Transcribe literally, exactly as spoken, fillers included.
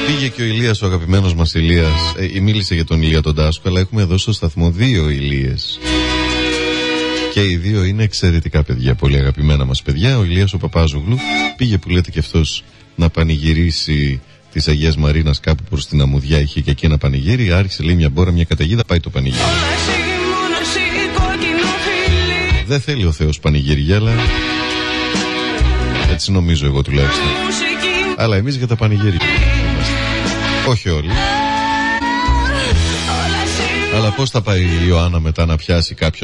Πήγε και ο Ηλίας, ο αγαπημένος μας Ηλίας. ε, Μίλησε για τον Ηλία τον Τάσκο, αλλά έχουμε εδώ στο σταθμό δύο Ηλίες. Και οι δύο είναι εξαιρετικά παιδιά, πολύ αγαπημένα μας παιδιά. Ο Ηλίας ο Παπάζογλου πήγε, που λέτε και αυτός, να πανηγυρίσει της Αγίας Μαρίνας κάπου προς την Αμμουδιά. Είχε και εκεί ένα πανηγύρι. Άρχισε, λέει, μια μπόρα, μια καταιγίδα, πάει το πανηγύρι. Δεν θέλει ο Θεός πανηγύρια, αλλά έτσι νομίζω εγώ τουλάχιστον. Αλλά εμείς για τα πανηγύρια είμαστε. Όχι όλοι. Αλλά πώς θα πάει η Ιωάννα μετά να πιάσει κάποιον